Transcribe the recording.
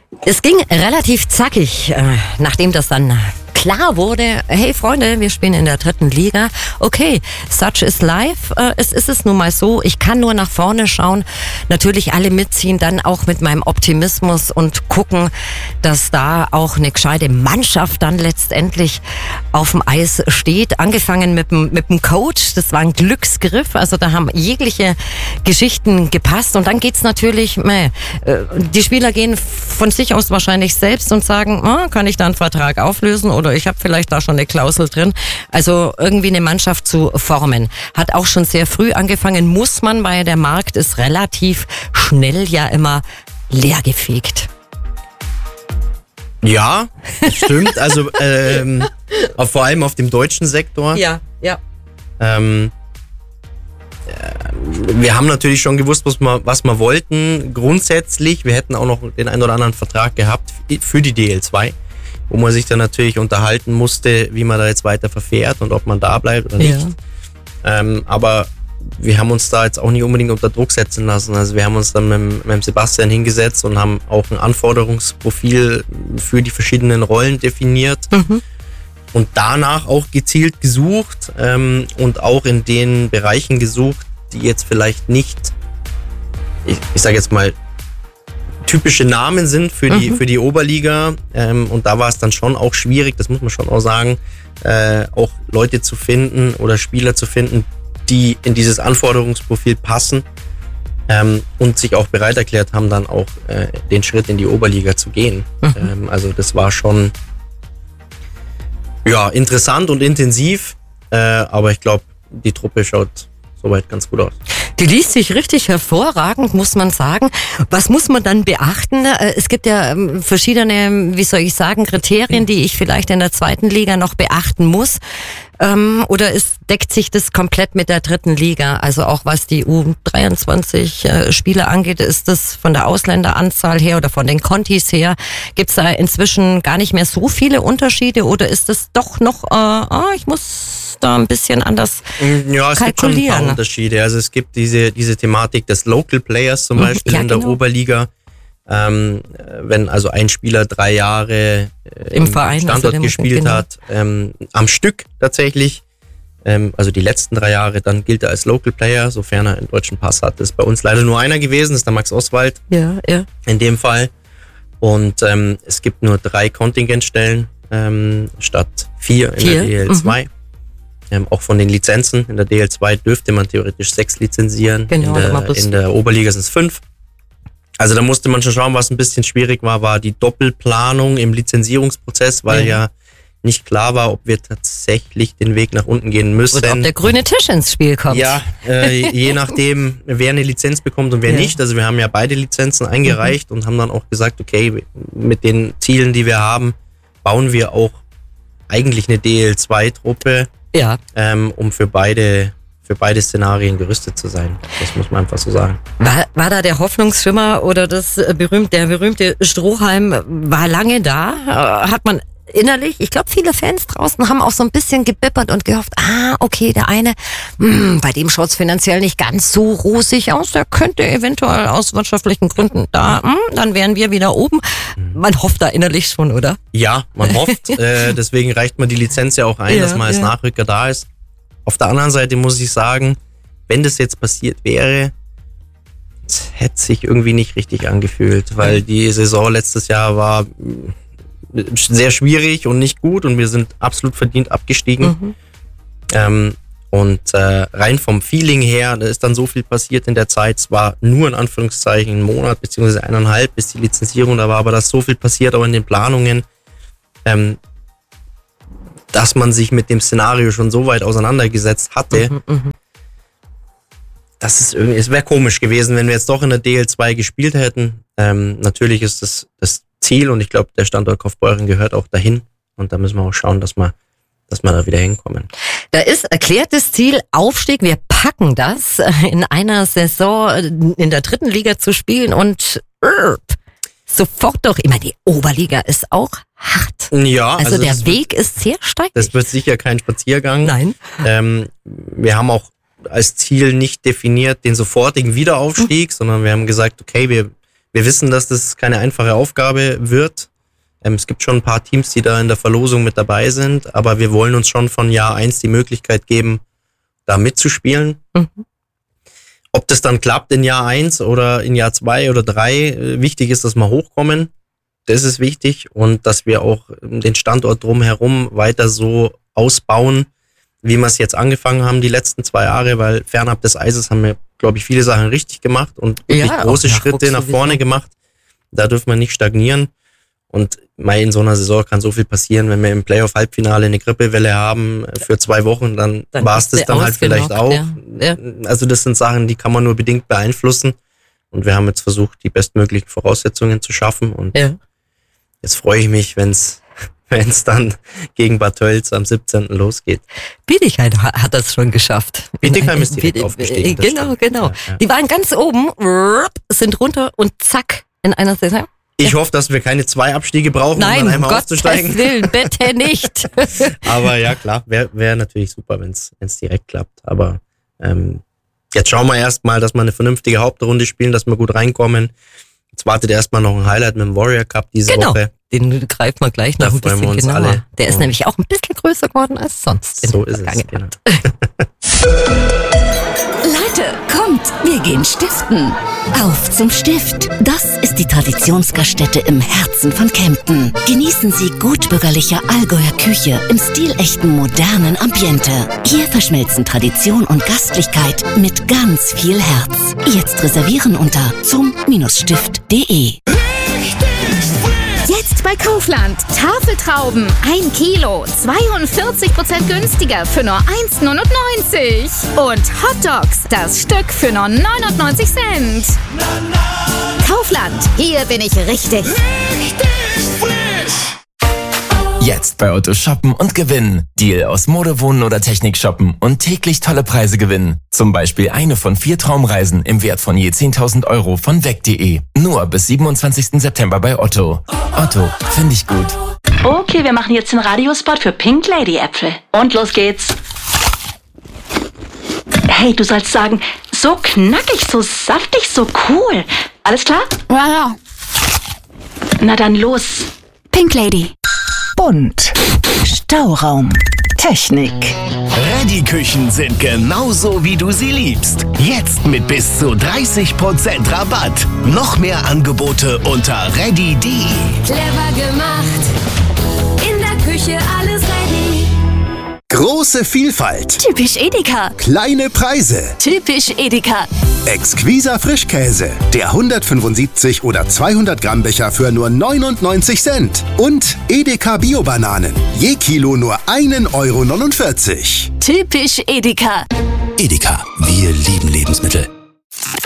Es ging relativ zackig, nachdem das dann klar wurde, hey Freunde, wir spielen in der 3. Liga. Okay, such is life. Es ist es nun mal so, ich kann nur nach vorne schauen, natürlich alle mitziehen, dann auch mit meinem Optimismus und gucken, dass da auch eine gescheite Mannschaft dann letztendlich auf dem Eis steht. Angefangen mit dem Coach, das war ein Glücksgriff, also da haben jegliche Geschichten gepasst und dann geht's natürlich, die Spieler gehen von sich aus wahrscheinlich selbst und sagen, kann ich da einen Vertrag auflösen oder ich habe vielleicht da schon eine Klausel drin. Also irgendwie eine Mannschaft zu formen. Hat auch schon sehr früh angefangen, muss man, weil der Markt ist relativ schnell ja immer leergefegt. Ja, stimmt. Also vor allem auf dem deutschen Sektor. Ja. Wir haben natürlich schon gewusst, was wir wollten. Grundsätzlich, wir hätten auch noch den einen oder anderen Vertrag gehabt für die DL2, wo man sich dann natürlich unterhalten musste, wie man da jetzt weiter verfährt und ob man da bleibt oder nicht. Ja. Aber wir haben uns da jetzt auch nicht unbedingt unter Druck setzen lassen. Also wir haben uns dann mit Sebastian hingesetzt und haben auch ein Anforderungsprofil für die verschiedenen Rollen definiert. Und danach auch gezielt gesucht und auch in den Bereichen gesucht, die jetzt vielleicht nicht, ich sage jetzt mal, typische Namen sind für die Oberliga. Und da war es dann schon auch schwierig, das muss man schon auch sagen, auch Leute zu finden oder Spieler zu finden, die in dieses Anforderungsprofil passen und sich auch bereit erklärt haben, dann auch den Schritt in die Oberliga zu gehen. Also das war schon interessant und intensiv, aber ich glaube, die Truppe schaut soweit ganz gut aus. Die liest sich richtig hervorragend, muss man sagen. Was muss man dann beachten? Es gibt ja verschiedene, Kriterien, die ich vielleicht in der 2. Liga noch beachten muss. Oder deckt sich das komplett mit der 3. Liga? Also auch was die U23 Spieler angeht, ist das von der Ausländeranzahl her oder von den Kontis her, gibt's da inzwischen gar nicht mehr so viele Unterschiede oder ist das doch noch, ich muss da ein bisschen anders kalkulieren? Es gibt schon ein paar Unterschiede. Also es gibt diese Thematik des Local Players zum Beispiel in der Oberliga. Wenn also ein Spieler 3 Jahre im Verein, Standort gespielt hat, am Stück tatsächlich, also die letzten 3 Jahre, dann gilt er als Local Player, sofern er einen deutschen Pass hat. Das ist bei uns leider nur einer gewesen, das ist der Max Oswald. Ja. In dem Fall. Und es gibt nur 3 Kontingentstellen statt 4 in der DL2. Auch von den Lizenzen. In der DL2 dürfte man theoretisch 6 lizenzieren. Genau, in der Oberliga sind es 5. Also da musste man schon schauen, was ein bisschen schwierig war die Doppelplanung im Lizenzierungsprozess, weil ja nicht klar war, ob wir tatsächlich den Weg nach unten gehen müssen. Oder ob der grüne Tisch ins Spiel kommt. Ja, je nachdem, wer eine Lizenz bekommt und wer nicht. Also wir haben ja beide Lizenzen eingereicht und haben dann auch gesagt, okay, mit den Zielen, die wir haben, bauen wir auch eigentlich eine DL2-Truppe, um für beide Szenarien gerüstet zu sein. Das muss man einfach so sagen. War da der Hoffnungsschimmer oder der berühmte Strohhalm war lange da? Hat man innerlich, ich glaube, viele Fans draußen haben auch so ein bisschen gebippert und gehofft, okay, der eine, bei dem schaut's finanziell nicht ganz so rosig aus, der könnte eventuell aus wirtschaftlichen Gründen dann wären wir wieder oben. Man hofft da innerlich schon, oder? Ja, man hofft. Deswegen reicht man die Lizenz ja auch ein, dass man als Nachrücker da ist. Auf der anderen Seite muss ich sagen, wenn das jetzt passiert wäre, es hätte sich irgendwie nicht richtig angefühlt, weil die Saison letztes Jahr war sehr schwierig und nicht gut und wir sind absolut verdient abgestiegen. Rein vom Feeling her, da ist dann so viel passiert in der Zeit. Es war nur in Anführungszeichen ein Monat bzw. 1,5 bis die Lizenzierung da war, aber da ist so viel passiert auch in den Planungen, dass man sich mit dem Szenario schon so weit auseinandergesetzt hatte, dass es wäre komisch gewesen, wenn wir jetzt doch in der DL2 gespielt hätten. Natürlich ist das Ziel und ich glaube, der Standort Kaufbeuren gehört auch dahin und da müssen wir auch schauen, dass wir da wieder hinkommen. Da ist erklärtes Ziel Aufstieg. Wir packen das in einer Saison in der 3. Liga zu spielen und sofort doch. Ich meine, die Oberliga ist auch hart. Ja, also der Weg ist sehr steil. Das wird sicher kein Spaziergang. Nein. Wir haben auch als Ziel nicht definiert den sofortigen Wiederaufstieg, sondern wir haben gesagt, okay, wir Wir wissen, dass das keine einfache Aufgabe wird. Es gibt schon ein paar Teams, die da in der Verlosung mit dabei sind, aber wir wollen uns schon von Jahr 1 die Möglichkeit geben, da mitzuspielen. Ob das dann klappt in Jahr 1 oder in Jahr 2 oder 3, wichtig ist, dass wir hochkommen. Das ist wichtig und dass wir auch den Standort drumherum weiter so ausbauen, wie wir es jetzt angefangen haben die letzten 2 Jahre, weil fernab des Eises haben wir, glaube ich, viele Sachen richtig gemacht und wirklich große Schritte nach vorne gemacht. Da dürfen wir nicht stagnieren. Und in so einer Saison kann so viel passieren, wenn wir im Playoff-Halbfinale eine Grippewelle haben für 2 Wochen, dann war es das dann halt vielleicht auch. Ja. Also das sind Sachen, die kann man nur bedingt beeinflussen. Und wir haben jetzt versucht, die bestmöglichen Voraussetzungen zu schaffen. Und jetzt freue ich mich, wenn es dann gegen Bad Tölz am 17. losgeht. Bietigheim hat das schon geschafft. Bietigheim ist direkt aufgestiegen. Genau. Ja. Die waren ganz oben, sind runter und zack, in einer Saison. Ich hoffe, dass wir keine 2 Abstiege brauchen, um dann einmal aufzusteigen. Nein, Gottes Willen, bitte nicht. Aber ja, klar, wäre natürlich super, wenn es direkt klappt. Aber jetzt schauen wir erstmal, dass wir eine vernünftige Hauptrunde spielen, dass wir gut reinkommen. Jetzt wartet erstmal noch ein Highlight mit dem Warrior Cup diese Woche. Den greift man gleich noch ein bisschen genauer. Alle. Der ist nämlich auch ein bisschen größer geworden als sonst. So ist es, genau. Leute, kommt, wir gehen stiften. Auf zum Stift. Das ist die Traditionsgaststätte im Herzen von Kempten. Genießen Sie gutbürgerliche Allgäuer Küche im stilechten modernen Ambiente. Hier verschmelzen Tradition und Gastlichkeit mit ganz viel Herz. Jetzt reservieren unter zum-stift.de. Jetzt bei Kaufland. Tafeltrauben 1 Kilo, 42% günstiger für nur 1,99. Und Hotdogs, das Stück für nur 99 Cent. Kaufland, hier bin ich richtig frisch. Jetzt bei Otto shoppen und gewinnen. Deal aus Mode, Wohnen oder Technik shoppen und täglich tolle Preise gewinnen. Zum Beispiel eine von 4 Traumreisen im Wert von je 10.000 € von weg.de. Nur bis 27. September bei Otto. Otto, finde ich gut. Okay, wir machen jetzt den Radiospot für Pink Lady Äpfel. Und los geht's. Hey, du sollst sagen, so knackig, so saftig, so cool. Alles klar? Ja. Na dann los. Pink Lady. Bunt. Stauraum. Technik. Ready-Küchen sind genauso, wie du sie liebst. Jetzt mit bis zu 30% Rabatt. Noch mehr Angebote unter ready.de. Clever gemacht. In der Küche alles ready. Große Vielfalt. Typisch Edeka. Kleine Preise. Typisch Edeka. Exquiser Frischkäse. Der 175 oder 200 Gramm Becher für nur 99 Cent. Und Edeka Bio-Bananen. Je Kilo nur 1,49 €. Typisch Edeka. Edeka. Wir lieben Lebensmittel.